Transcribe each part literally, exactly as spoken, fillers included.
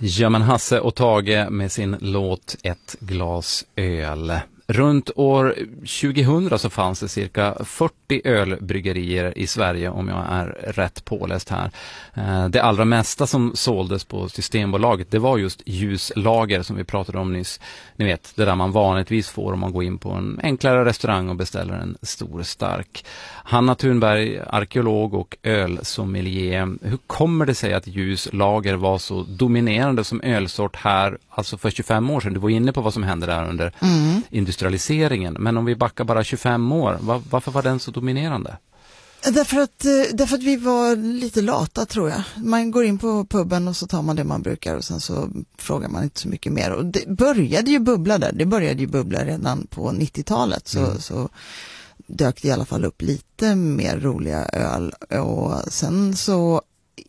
Ja, men Hasse och Tage med sin låt Ett glas öl. Runt år tjugohundra så fanns det cirka fyrtio ölbryggerier i Sverige, om jag är rätt påläst här. Det allra mesta som såldes på Systembolaget, det var just ljuslager som vi pratade om nyss. Ni vet, det där man vanligtvis får om man går in på en enklare restaurang och beställer en stor stark. Hanna Thunberg, arkeolog och ölsommelier. Hur kommer det sig att ljuslager var så dominerande som ölsort här, alltså för tjugofem år sedan? Du var inne på vad som hände där under mm. industrialiseringen. Men om vi backar bara tjugofem år, var, varför var den så dominerande? Därför att, därför att vi var lite lata, tror jag. Man går in på puben och så tar man det man brukar och sen så frågar man inte så mycket mer. Och det började ju bubbla där. Det började ju bubbla redan på nittiotalet. Så, mm. så dök det i alla fall upp lite mer roliga öl. Och sen så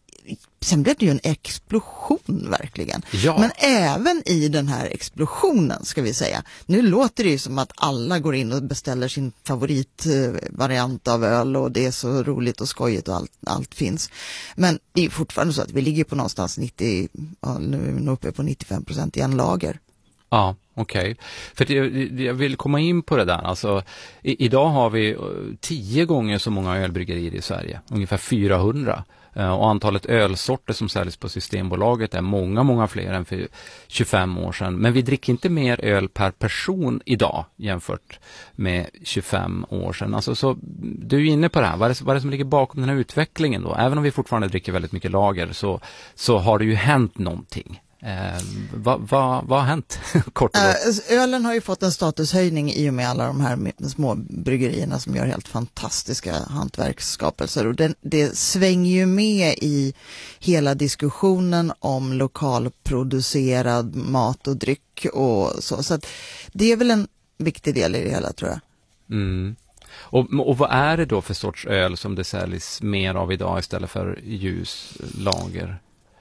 Sen blev det ju en explosion verkligen. Ja. Men även i den här explosionen, ska vi säga. Nu låter det ju som att alla går in och beställer sin favoritvariant av öl och det är så roligt och skojigt och allt, allt finns. Men det är fortfarande så att vi ligger på någonstans nittio, ja, nu är vi uppe på nittiofem procent i en lager. Ja, okej. Okay. För det, jag vill komma in på det där. Alltså, i, idag har vi tio gånger så många ölbryggerier i Sverige. Ungefär fyrahundra. Och antalet ölsorter som säljs på Systembolaget är många, många fler än för tjugofem år sedan. Men vi dricker inte mer öl per person idag jämfört med tjugofem år sedan. Alltså, så, du är inne på det här. Vad är det, vad är det som ligger bakom den här utvecklingen då? Även om vi fortfarande dricker väldigt mycket lager så, så har det ju hänt någonting. Eh, vad, vad, vad har hänt? Kort och gott. Ölen har ju fått en statushöjning i och med alla de här små bryggerierna som gör helt fantastiska hantverksskapelser, och det, det svänger ju med i hela diskussionen om lokalproducerad mat och dryck och så, så att det är väl en viktig del i det hela, tror jag. Mm. Och, och vad är det då för sorts öl som det säljs mer av idag istället för ljuslager?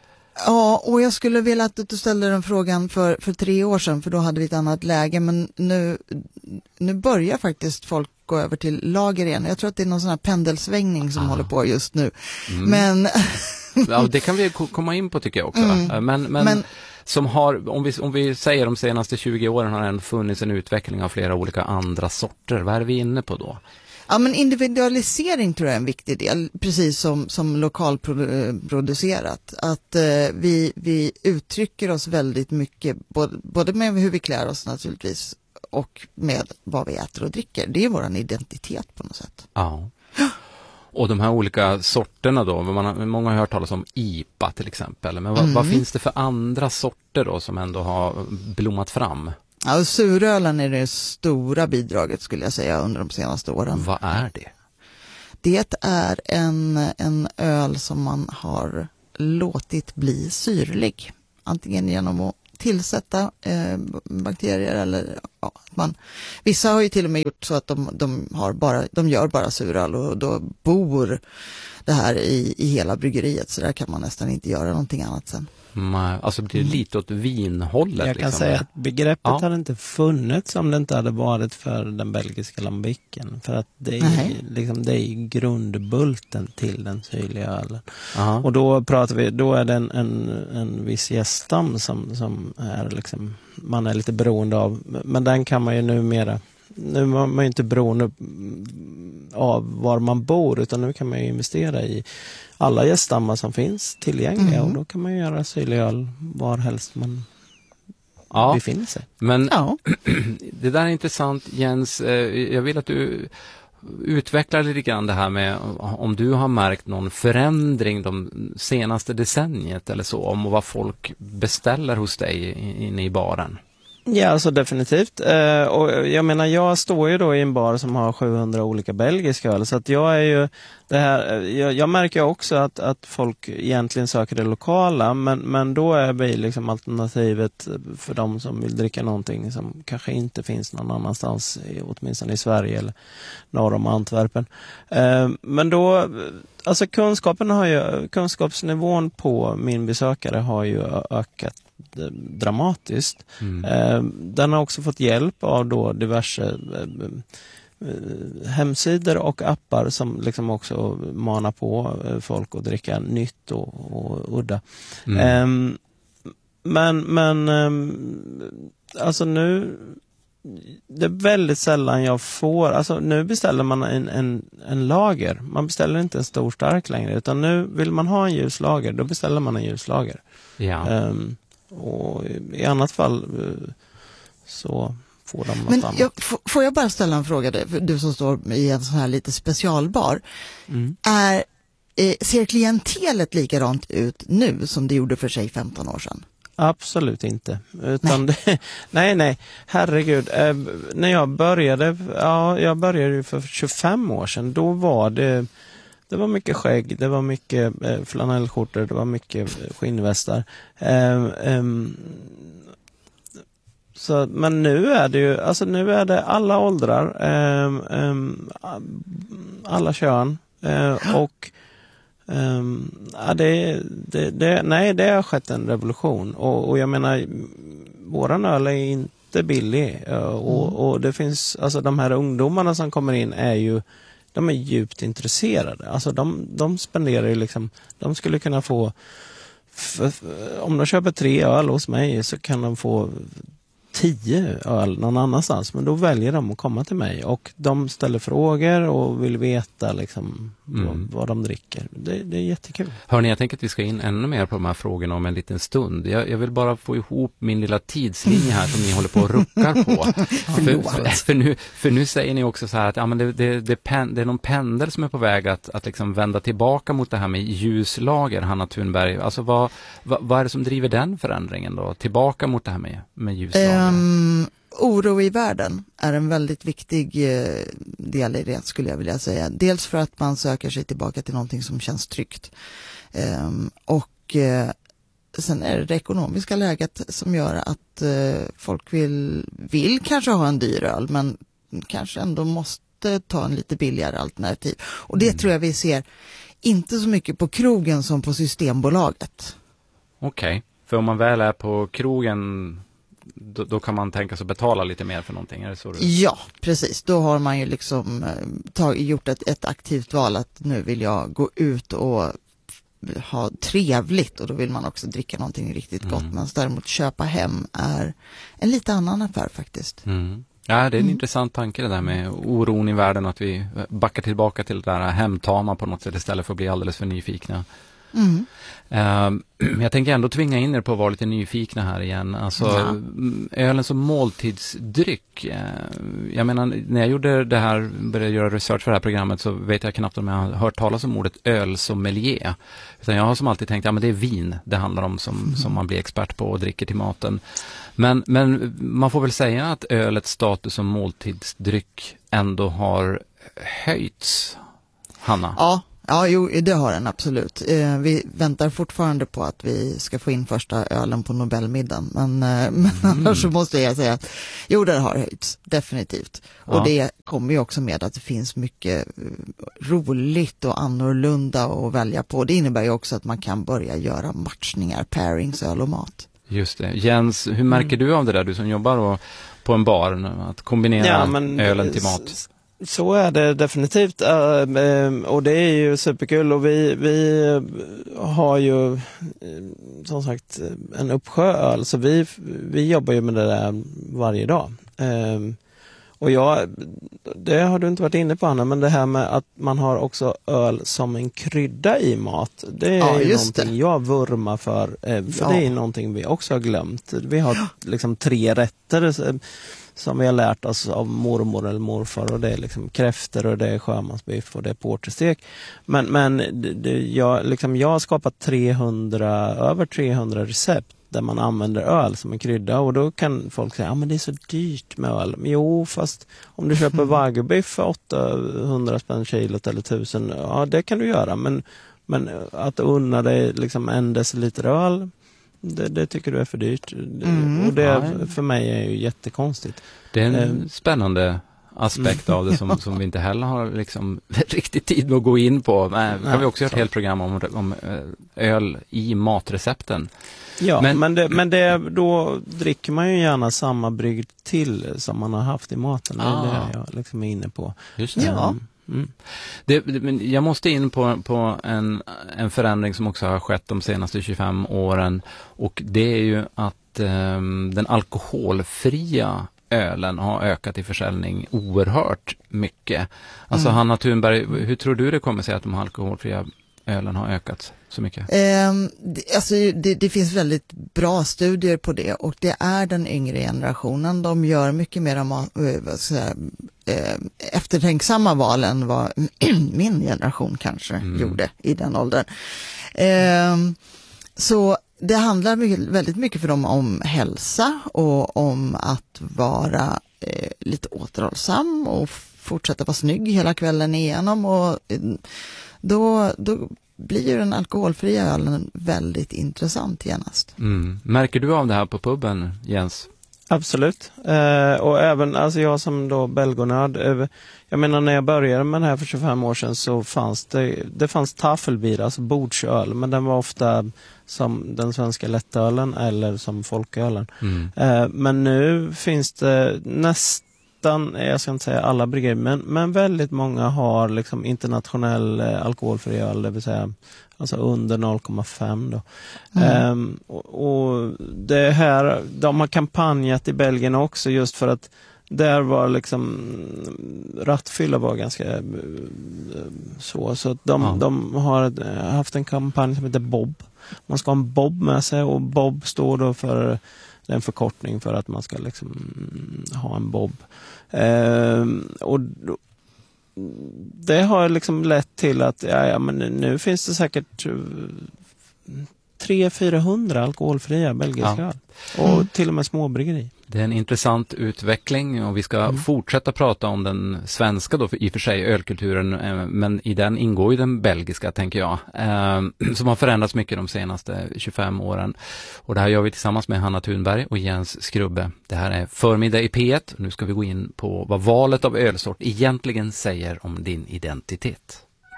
Ja, och jag skulle vilja att du ställde den frågan för, för tre år sedan, för då hade vi ett annat läge, men nu, nu börjar faktiskt folk gå över till lager igen. Jag tror att det är någon sån här pendelsvängning som ah. håller på just nu. Mm. Men ja, det kan vi komma in på, tycker jag också. Mm. Men, men, men som har, om vi, om vi säger de senaste tjugo åren har det funnits en utveckling av flera olika andra sorter. Vad är vi inne på då? Ja, men individualisering tror jag är en viktig del, precis som, som lokalproducerat. Att eh, vi, vi uttrycker oss väldigt mycket, både, både med hur vi klär oss naturligtvis och med vad vi äter och dricker. Det är vår identitet på något sätt. Ja. Och de här olika sorterna då, man, många har hört talas om I P A till exempel. Men vad, mm. vad finns det för andra sorter då som ändå har blommat fram? Ja, surölen är det stora bidraget, skulle jag säga, under de senaste åren. Vad är det? Det är en, en öl som man har låtit bli syrlig. Antingen genom att tillsätta eh, bakterier eller ja, man, vissa har ju till och med gjort så att de, de, har bara, de gör bara suröl, och då bor det här i, i hela bryggeriet, så där kan man nästan inte göra någonting annat sen. Nej, alltså blir det lite åt vinhållet. Jag kan liksom. säga att begreppet ja. hade inte funnits om det inte hade varit för den belgiska lambicken. För att det är, liksom, det är grundbulten till den syrliga ölen. Aha. Och då pratar vi, då är det en, en, en viss gäststam som, som är liksom, man är lite beroende av. Men den kan man ju numera, nu är man ju inte beroende av var man bor, utan nu kan man ju investera i alla gäststammar som finns tillgängliga, mm. och då kan man göra syrlig öl var helst man ja. befinner sig. Men ja. det där är intressant, Jens. Jag vill att du utvecklar lite grann det här med om du har märkt någon förändring de senaste decenniet eller så, om vad folk beställer hos dig inne i baren. Ja, alltså definitivt. Eh, och jag menar, jag står ju då i en bar som har sjuhundra olika belgiska öl, så att jag är ju det här, jag, jag märker också att, att folk egentligen söker det lokala, men, men då är vi liksom alternativet för de som vill dricka någonting som kanske inte finns någon annanstans, åtminstone i Sverige eller norr om Antwerpen. Eh, men då, alltså kunskapen har ju, kunskapsnivån på min besökare har ju ökat dramatiskt. Mm. Den har också fått hjälp av då diverse hemsidor och appar som liksom också manar på folk att dricka nytt och, och udda. Mm. men, men alltså nu, det är väldigt sällan jag får, alltså nu beställer man en, en, en lager. Man beställer inte en stor stark längre, utan nu vill man ha en ljuslager, då beställer man en ljuslager. Ja. Um, och i annat fall uh, så får de något Men annat. jag, f- får jag bara ställa en fråga, du som står i en sån här lite specialbar. Mm. Är, eh, ser klientelet likadant ut nu som det gjorde för sig femton år sedan? Absolut inte. Utan nej. Det, nej, nej. Herregud. Eh, när jag började, ja, jag började ju för tjugofem år sedan, då var det, det var mycket skägg, det var mycket eh, flanellskjortor, det var mycket skinnvästar. Eh, eh, så, men nu är det ju, alltså nu är det alla åldrar, eh, eh, alla kön eh, och Um, ja, det, det, det, nej, det har skett en revolution och, och jag menar, våran öl är inte billig uh, och, Mm. och det finns, alltså de här ungdomarna som kommer in är ju, de är djupt intresserade, alltså de, de spenderar ju liksom, de skulle kunna få f- f- om de köper tre öl hos mig så kan de få tio öl någon annanstans, men då väljer de att komma till mig och de ställer frågor och vill veta liksom Mm. vad, vad de dricker. Det, det är jättekul. Hörrni, jag tänker att vi ska in ännu mer på de här frågorna om en liten stund. Jag, jag vill bara få ihop min lilla tidslinje här som ni håller på och ruckar på. för, för, för, nu, för nu säger ni också så här att ja, men det, det, det, pen, det är någon pendel som är på väg att, att liksom vända tillbaka mot det här med ljuslager, Hanna Thunberg. Alltså vad, vad, vad är det som driver den förändringen då? Tillbaka mot det här med, med ljuslager? Um, oro i världen är en väldigt viktig eh, del i det, skulle jag vilja säga. Dels för att man söker sig tillbaka till någonting som känns tryggt. Um, och eh, sen är det det ekonomiska läget som gör att eh, folk vill, vill kanske ha en dyr öl, men kanske ändå måste ta en lite billigare alternativ. Och det mm. tror jag vi ser inte så mycket på krogen som på Systembolaget. Okej, okay. För om man väl är på krogen Då, då kan man tänka sig betala lite mer för någonting, är det så? Du... Ja, precis. Då har man ju liksom tag, gjort ett, ett aktivt val att nu vill jag gå ut och ha trevligt och då vill man också dricka någonting riktigt mm. gott. Men däremot köpa hem är en lite annan affär faktiskt. Mm. Ja, det är en mm. intressant tanke det där med oron i världen, att vi backar tillbaka till det där hemtama på något sätt istället för att bli alldeles för nyfikna. Mm. Uh, jag tänker ändå tvinga in er på att vara lite nyfikna här igen. Alltså, ja. Ölen som måltidsdryck. Uh, jag menar, när jag gjorde det här, började göra research för det här programmet, så vet jag knappt om jag har hört talas om ordet ölsommelier. Utan jag har som alltid tänkt, ja men det är vin det handlar om som, mm. som man blir expert på och dricker till maten. Men, men man får väl säga att ölets status som måltidsdryck ändå har höjts, Hanna? Ja. Ja, jo, det har den absolut. Eh, vi väntar fortfarande på att vi ska få in första ölen på Nobelmiddagen. Men, eh, men mm. annars så måste jag säga att jo, det har höjts, definitivt. Ja. Och det kommer ju också med att det finns mycket roligt och annorlunda att välja på. Det innebär ju också att man kan börja göra matchningar, pairings, öl och mat. Just det. Jens, hur märker mm. du av det där, du som jobbar och, på en bar, att kombinera ja, men, ölen till mat? Så är det definitivt och det är ju superkul och vi, vi har ju som sagt en uppsjö öl, så vi, vi jobbar ju med det där varje dag. Och jag, det har du inte varit inne på, Anna, men det här med att man har också öl som en krydda i mat, det är ja, ju någonting det. jag vurmar för, för ja. det är någonting vi också har glömt. Vi har liksom tre rätter som vi har lärt oss av mormor eller morfar, och det är liksom kräfter och det är sjömansbiff och det är porterstek. Men, men det, jag, liksom, jag har skapat trehundra, över trehundra recept där man använder öl som en krydda, och då kan folk säga, ja men det är så dyrt med öl. Men jo, fast om du köper wagyu-biff för åttahundra spänn kilot eller tusen, ja det kan du göra. Men, men att unna dig liksom en deciliter öl, Det, det tycker du är för dyrt. Mm, och det ja. för mig är ju jättekonstigt. Det är en um, spännande aspekt av det som, som vi inte heller har liksom riktigt tid med att gå in på. Men kan ja, vi också göra ett helt program om, om öl i matrecepten. Ja, men, men, det, men det, då dricker man ju gärna samma brygd till som man har haft i maten. Det är ah. det jag liksom är inne på. Just det. Ja. Mm. Det, men jag måste in på, på en, en förändring som också har skett de senaste tjugofem åren, och det är ju att eh, den alkoholfria ölen har ökat i försäljning oerhört mycket. Alltså mm. Hanna Thunberg, hur tror du det kommer sig att de alkoholfria ölen har ökat så mycket? Eh, det, alltså det, det finns väldigt bra studier på det, och det är den yngre generationen. De gör mycket mer om, vad ska jag säga, eh, eftertänksamma val än vad min generation kanske mm. gjorde i den åldern. Eh, så det handlar mycket, väldigt mycket för dem om hälsa och om att vara eh, lite återhållsam och fortsätta vara snygg hela kvällen igenom, och eh, då, då blir ju den alkoholfria ölen väldigt intressant genast. Mm. Märker du av det här på puben, Jens? Absolut. Eh, och även alltså jag som då belgonörd, eh, jag menar när jag började med det här för tjugofem år sedan så fanns det, det fanns tafelbira, alltså bordsöl, men den var ofta som den svenska lättölen eller som folkölen. Mm. Eh, men nu finns det nästan, jag ska inte säga alla bryggerier, men, men väldigt många har liksom internationell eh, alkoholfri öl, det vill säga alltså under noll komma fem då. Mm. Um, och, och det här, de har kampanjat i Belgien också just för att där var liksom rattfylla var ganska uh, så, så att de, ja. de har haft en kampanj som heter Bob. Man ska ha en Bob med sig, och Bob står då för en förkortning för att man ska liksom ha en Bob. Um, och det har liksom lett till att ja, ja, men nu finns det säkert tre till fyrahundra alkoholfria belgiska ja. och mm. till och med småbryggeri. Det är en intressant utveckling, och vi ska mm. fortsätta prata om den svenska då, för, i och för sig ölkulturen, men i den ingår ju den belgiska, tänker jag, eh, som har förändrats mycket de senaste tjugofem åren. Och det här gör vi tillsammans med Hanna Thunberg och Jens Skrubbe. Det här är Förmiddag i P ett, och nu ska vi gå in på vad valet av ölsort egentligen säger om din identitet.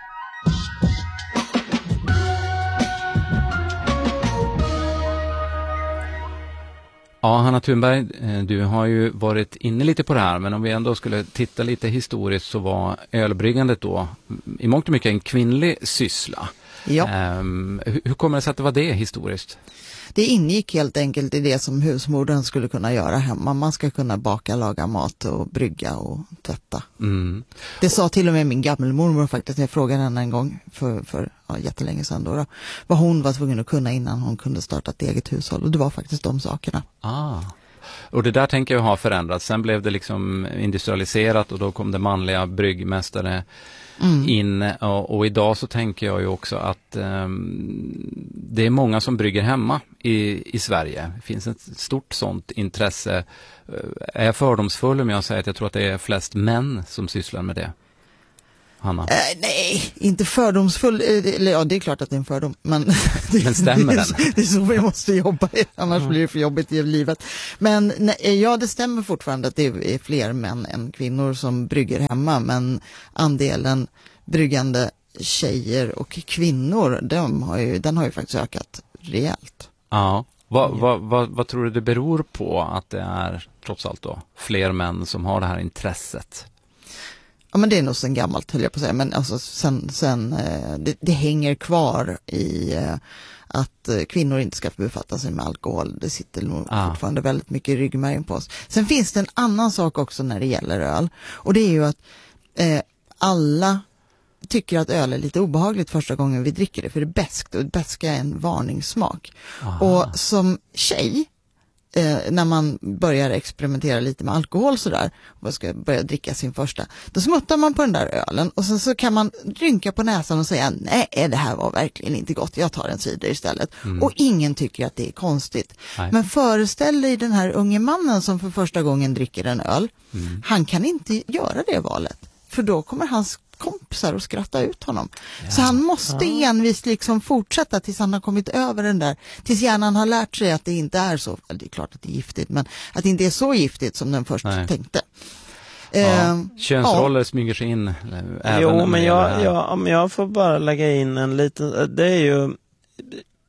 Ja, Hanna Thunberg, du har ju varit inne lite på det här, men om vi ändå skulle titta lite historiskt så var ölbryggandet då i mångt och mycket en kvinnlig syssla. Ja. Um, hur, hur kommer det sig att det var det historiskt? Det ingick helt enkelt i det som husmodern skulle kunna göra hemma. Man ska kunna baka, laga mat och brygga och tvätta. Mm. Det sa till och med min gammelmormor faktiskt, när jag frågade henne en gång för, för ja, jättelänge sedan då, då, vad hon var tvungen att kunna innan hon kunde starta ett eget hushåll. Och det var faktiskt de sakerna. Ah. Och det där tänker jag ha förändrats. Sen blev det liksom industrialiserat, och då kom det manliga bryggmästare Mm. in, och, och idag så tänker jag ju också att um, det är många som brygger hemma i, i Sverige. Det finns ett stort sånt intresse. Uh, är jag fördomsfull om jag säger att jag tror att det är flest män som sysslar med det? Hanna? Äh, nej, inte fördomsfull. Eller, ja, det är klart att det är en fördom. Men, men stämmer den? Det, det är så vi måste jobba, annars mm. blir det för jobbigt i livet. Men nej, ja, det stämmer fortfarande att det är fler män än kvinnor som brygger hemma. Men andelen bryggande tjejer och kvinnor, de har ju, den har ju faktiskt ökat rejält. Ja. Vad, vad, vad, vad tror du det beror på att det är trots allt då fler män som har det här intresset? Ja, men det är nog sen gammalt, höll jag på att säga. Men alltså sen, sen eh, det, det hänger kvar i eh, att eh, kvinnor inte ska befatta sig med alkohol. Det sitter nog ah. fortfarande väldigt mycket i ryggmärgen på oss. Sen finns det en annan sak också när det gäller öl. Och det är ju att eh, alla tycker att öl är lite obehagligt första gången vi dricker det. För det är beskt, och beska är en varningssmak. Ah. Och som tjej, Eh, när man börjar experimentera lite med alkohol sådär, och ska börja dricka sin första, då smuttar man på den där ölen, och sen så kan man rynka på näsan och säga, nej, det här var verkligen inte gott, jag tar en cider istället. Mm. Och ingen tycker att det är konstigt. Nej. Men föreställ dig den här unge mannen som för första gången dricker en öl. Mm. Han kan inte göra det valet, för då kommer hans kompisar och skratta ut honom. Ja. Så han måste ja. envist liksom fortsätta tills han har kommit över den där, tills hjärnan har lärt sig att det inte är så, det är klart att det är giftigt, men att det inte är så giftigt som den först Nej. tänkte. Ja. Eh, Könsroller ja. smyger sig in. Även jo, men jag, jag, om jag får bara lägga in en liten, det är ju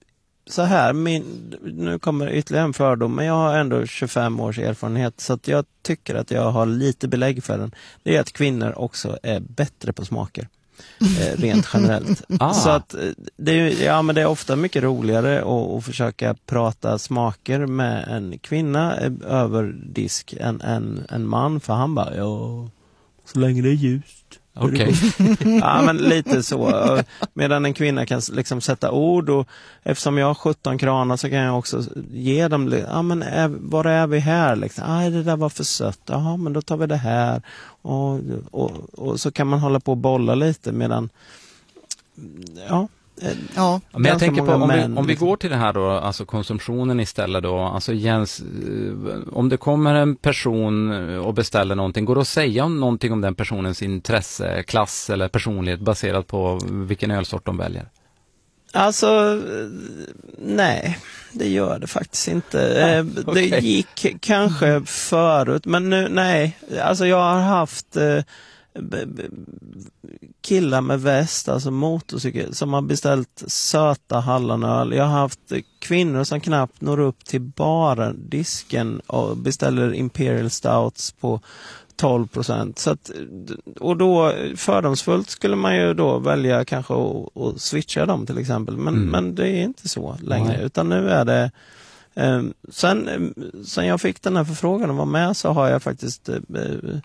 så här, min, nu kommer ytterligare en fördom, men jag har ändå tjugofem års erfarenhet, så att jag tycker att jag har lite belägg för den. Det är att kvinnor också är bättre på smaker. Eh, rent generellt. Ah. Så att det är, ja, men det är ofta mycket roligare att, att försöka prata smaker med en kvinna över disk än en, en man, för han bara, ja, så länge det är ljust. Okej. Okay. Ja, men lite så. Medan en kvinna kan liksom sätta ord, och eftersom jag har sjutton kranar så kan jag också ge dem, ja men är, var är vi här liksom? Ah, det där var för sött. Jaha, men då tar vi det här. Och, och, och så kan man hålla på och bolla lite medan, ja. Ja, men jag tänker på om, män, vi, om vi liksom. går till det här då, alltså konsumtionen istället då, alltså Jens, om det kommer en person och beställer någonting, går det att säga någonting om den personens intresse, klass eller personlighet baserat på vilken ölsort de väljer? Alltså, nej, det gör det faktiskt inte. Ja, okay. Det gick kanske förut, men nu, nej, alltså jag har haft killar med väst, alltså motorcykel, som har beställt söta hallonöl. Jag har haft kvinnor som knappt når upp till bardisken och beställer Imperial Stouts på tolv procent. Så att, och då fördomsfullt skulle man ju då välja kanske att, att switcha dem till exempel. Men, mm. men det är inte så längre, Nej. utan nu är det Um, sen, sen jag fick den här förfrågan och var med, så har jag faktiskt uh, uh,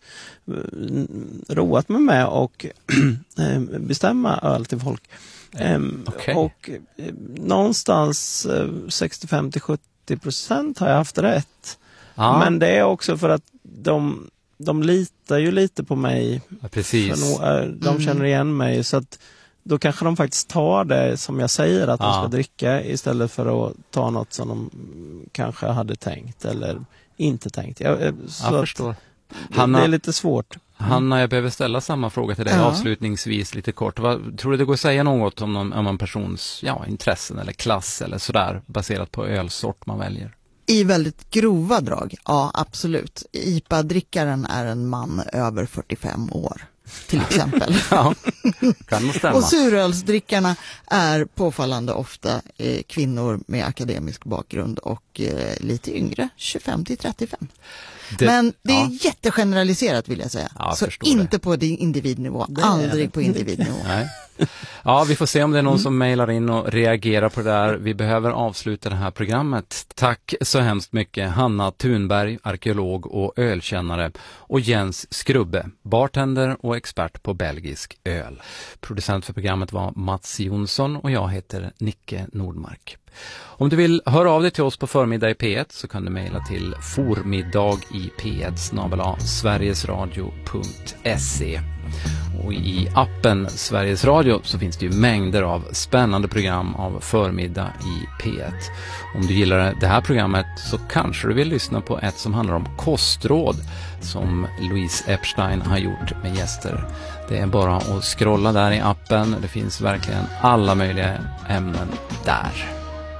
roat mig med och uh, bestämma öl till folk. Um, okay. Och uh, någonstans uh, sextiofem till sjuttio procent har jag haft rätt. Ah. Men det är också för att de, de litar ju lite på mig. Ja, precis. För no, uh, de känner igen mig, så att då kanske de faktiskt tar det som jag säger att de ska ja. dricka, istället för att ta något som de kanske hade tänkt eller inte tänkt. Jag, så jag förstår. Det, Hanna, det är lite svårt. Mm. Hanna, jag behöver ställa samma fråga till dig ja. avslutningsvis lite kort. Vad, tror du det går att säga något om någon, om en persons ja, intressen eller klass eller sådär baserat på ölsort man väljer? I väldigt grova drag, ja absolut. I P A-drickaren är en man över fyrtiofem år. Till exempel. Ja, kan nog stämma. Och surölsdrickarna är påfallande ofta eh, kvinnor med akademisk bakgrund och eh, lite yngre, tjugofem till trettiofem. Det, Men det ja. är jättegeneraliserat vill jag säga. Ja, så inte det. på individnivå, det aldrig på individnivå. Nej. Ja, vi får se om det är någon mm. som mejlar in och reagerar på det där. Vi behöver avsluta det här programmet. Tack så hemskt mycket Hanna Thunberg, arkeolog och ölkännare, och Jens Skrubbe, bartender och expert på belgisk öl. Producent för programmet var Mats Jonsson och jag heter Nicke Nordmark. Om du vill höra av dig till oss på förmiddag i P ett så kan du mejla till formiddag i p ett snabel-a sverigesradio punkt se. Och i appen Sveriges Radio så finns det ju mängder av spännande program av förmiddag i P ett. Om du gillar det här programmet så kanske du vill lyssna på ett som handlar om kostråd som Louise Epstein har gjort med gäster. Det är bara att scrolla där i appen. Det finns verkligen alla möjliga ämnen där.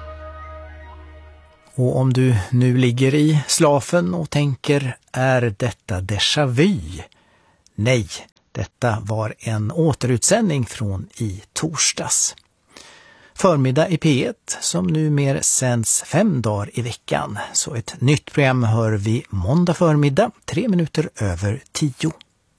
Och om du nu ligger i slafen och tänker, är detta déjà vu? Nej, detta var en återutsändning från i torsdags. Förmiddag i P ett som numera sänds fem dagar i veckan. Så ett nytt program hör vi måndag förmiddag, tre minuter över tio.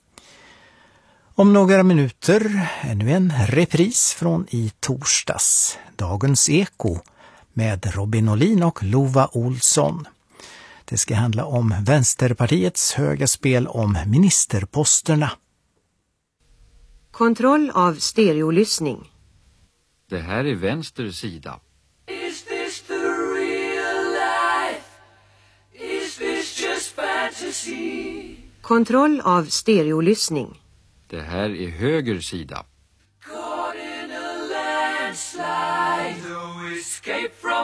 Om några minuter ännu en repris från i torsdags. Dagens Eko med Robin Olin och Lova Olsson. Det ska handla om Vänsterpartiets höga spel om ministerposterna. Kontroll av stereolyssning. Det här är vänster sida. Is this the real life? Is this just fantasy? Kontroll av stereolyssning. Det här är höger sida. Caught in a landslide, no escape from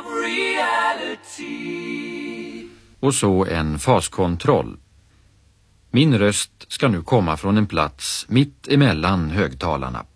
reality. Och så en faskontroll. Min röst ska nu komma från en plats mitt emellan högtalarna.